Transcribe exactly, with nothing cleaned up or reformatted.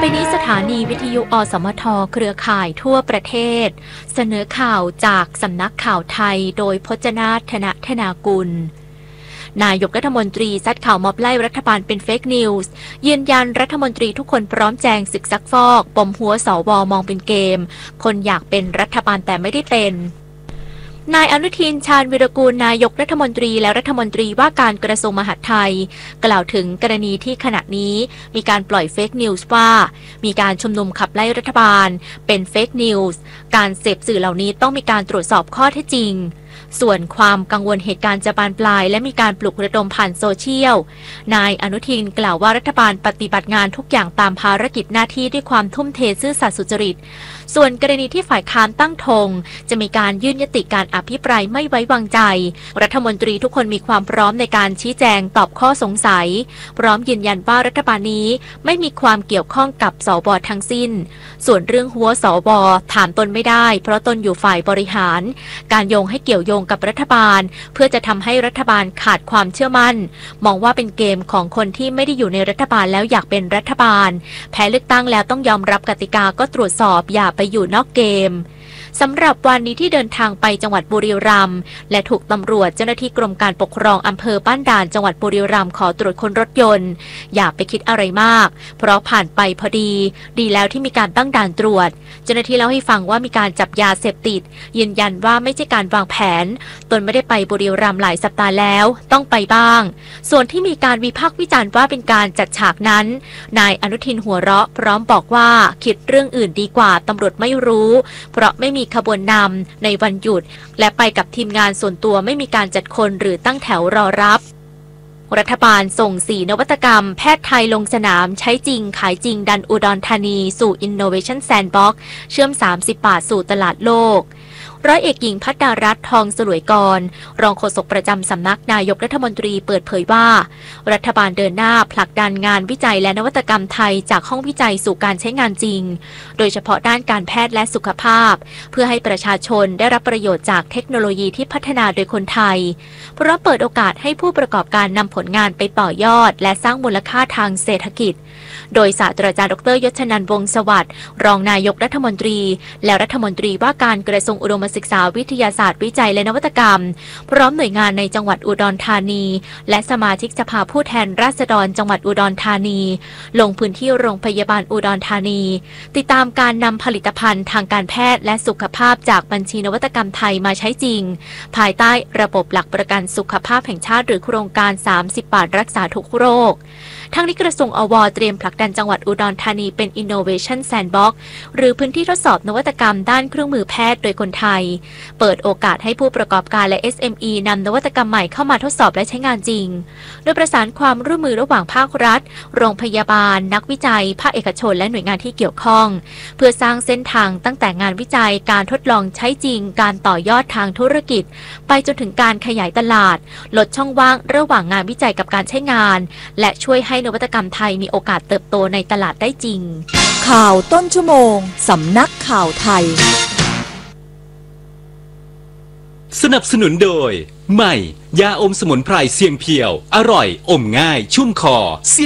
ไปนี้สถานีวิทยุอสมทเครือข่ายทั่วประเทศเสนอข่าวจากสำนักข่าวไทยโดยพจนาถ ธนธนากุลนายกรัฐมนตรีซัดข่าวม็อบไล่รัฐบาลเป็นเฟกนิวส์ยืนยันรัฐมนตรีทุกคนพร้อมแจงศึกซักฟอกปมหัวสวมองเป็นเกมคนอยากเป็นรัฐบาลแต่ไม่ได้เป็นนายอนุทินชาญวิรากูลนายกรัฐมนตรีและรัฐมนตรีว่าการกระทรวงมหาดไทยกล่าวถึงกรณีที่ขณะนี้มีการปล่อยเฟกนิวส์ว่ามีการชุมนุมขับไล่รัฐบาลเป็นเฟกนิวส์การเสพสื่อเหล่านี้ต้องมีการตรวจสอบข้อเท็จจริงส่วนความกังวลเหตุการณ์จะบานปลายและมีการปลุกระดมผ่านโซเชียลนายอนุทินกล่าวว่ารัฐบาลปฏิบัติงานทุกอย่างตามภารกิจหน้าที่ด้วยความทุ่มเทซื่อสัตย์สุจริตส่วนกรณีที่ฝ่ายค้านตั้งธงจะมีการยื่นยติการอภิปรายไม่ไว้วางใจรัฐมนตรีทุกคนมีความพร้อมในการชี้แจงตอบข้อสงสัยพร้อมยืนยันว่ารัฐบาลนี้ไม่มีความเกี่ยวข้องกับสวทั้งสิ้นส่วนเรื่องหัวสวถามตนไม่ได้เพราะตนอยู่ฝ่ายบริหารการโยงให้เกี่ยวโยงกับรัฐบาลเพื่อจะทำให้รัฐบาลขาดความเชื่อมั่นมองว่าเป็นเกมของคนที่ไม่ได้อยู่ในรัฐบาลแล้วอยากเป็นรัฐบาลแพ้เลือกตั้งแล้วต้องยอมรับกติกาก็ตรวจสอบอย่าไปอยู่นอกเกมสำหรับวันนี้ที่เดินทางไปจังหวัดบุรีรัมย์และถูกตำรวจเจ้าหน้าที่กรมการปกครองอำเภอบ้านด่านจังหวัดบุรีรัมย์ขอตรวจค้นรถยนต์อย่าไปคิดอะไรมากเพราะผ่านไปพอดีดีแล้วที่มีการตั้งด่านตรวจเจ้าหน้าที่เล่าให้ฟังว่ามีการจับยาเสพติดยืนยันว่าไม่ใช่การวางแผนตนไม่ได้ไปบุรีรัมย์หลายสัปดาห์แล้วต้องไปบ้างส่วนที่มีการวิพากษ์วิจารณ์ว่าเป็นการจัดฉากนั้นนายอนุทินหัวเราะพร้อมบอกว่าคิดเรื่องอื่นดีกว่าตำรวจไม่รู้เพราะไม่มีขบวนนำในวันหยุดและไปกับทีมงานส่วนตัวไม่มีการจัดคนหรือตั้งแถวรอรับรัฐบาลส่งสี่นวัตกรรมแพทย์ไทยลงสนามใช้จริงขายจริงดันอุดรธานีสู่ Innovation Sandbox เชื่อมสามสิบบาทสู่ตลาดโลกร้อยเอกหญิงภัทรารัตน์ทองสลวยกรรองโฆษกประจำสำนักนายกรัฐมนตรีเปิดเผยว่ารัฐบาลเดินหน้าผลักดันงานวิจัยและนวัตกรรมไทยจากห้องวิจัยสู่การใช้งานจริงโดยเฉพาะด้านการแพทย์และสุขภาพเพื่อให้ประชาชนได้รับประโยชน์จากเทคโนโลยีที่พัฒนาโดยคนไทยเพราะเปิดโอกาสให้ผู้ประกอบการนำผลงานไปต่อยอดและสร้างมูลค่าทางเศรษฐกิจโดยศาสตราจารย์ดรยศนันท์วงศ์สวัสดิ์รองนายกรัฐมนตรีและรัฐมนตรีว่าการกระทรวงอุดมศึกษาวิทยาศาสตร์วิจัยและนวัตกรรมพร้อมหน่วยงานในจังหวัดอุดรธานีและสมาชิกสภาผู้แทนราษฎรจังหวัดอุดรธานีลงพื้นที่โรงพยาบาลอุดรธานีติดตามการนำผลิตภัณฑ์ทางการแพทย์และสุขภาพจากบัญชีนวัตกรรมไทยมาใช้จริงภายใต้ระบบหลักประกันสุขภาพแห่งชาติหรือโครงการสามสิบบาทรักษาทุกโรคทั้งนี้กระทรวงอว.เตรียมผลักดันจังหวัดอุดรธานีเป็น Innovation Sandbox หรือพื้นที่ทดสอบนวัตกรรมด้านเครื่องมือแพทย์โดยคนไทยเปิดโอกาสให้ผู้ประกอบการและ เอส เอ็ม อี นำนวัตกรรมใหม่เข้ามาทดสอบและใช้งานจริงโดยประสานความร่วมมือระหว่างภาครัฐโรงพยาบาลนักวิจัยภาคเอกชนและหน่วยงานที่เกี่ยวข้องเพื่อสร้างเส้นทางตั้งแต่งานวิจัยการทดลองใช้จริงการต่อยอดทางธุรกิจไปจนถึงการขยายตลาดลดช่องว่างระหว่างงานวิจัยกับการใช้งานและช่วยให้นวัตกรรมไทยมีโอกาสเติบโตในตลาดได้จริงข่าวต้นชั่วโมงสำนักข่าวไทยสนับสนุนโดยใหม่ยาอมสมุนไพรเสียงเพียวอร่อยอมง่ายชุ่มคอ